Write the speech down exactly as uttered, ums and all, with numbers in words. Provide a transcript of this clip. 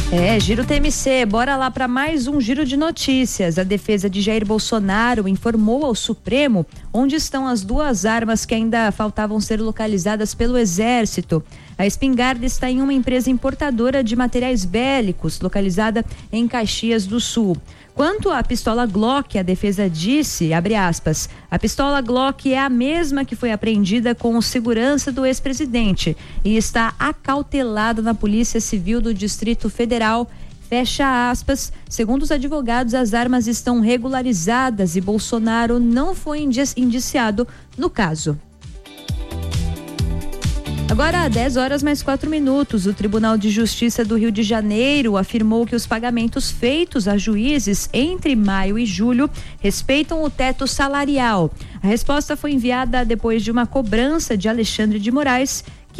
É, Giro T M C, bora lá para mais um giro de notícias. A defesa de Jair Bolsonaro informou ao Supremo onde estão as duas armas que ainda faltavam ser localizadas pelo Exército. A espingarda está em uma empresa importadora de materiais bélicos, localizada em Caxias do Sul. Quanto à pistola Glock, a defesa disse, abre aspas, a pistola Glock é a mesma que foi apreendida com segurança do ex-presidente e está acautelada na Polícia Civil do Distrito Federal, fecha aspas. Segundo os advogados, as armas estão regularizadas e Bolsonaro não foi indiciado no caso. Agora, às dez horas mais quatro minutos, o Tribunal de Justiça do Rio de Janeiro afirmou que os pagamentos feitos a juízes entre maio e julho respeitam o teto salarial. A resposta foi enviada depois de uma cobrança de Alexandre de Moraes,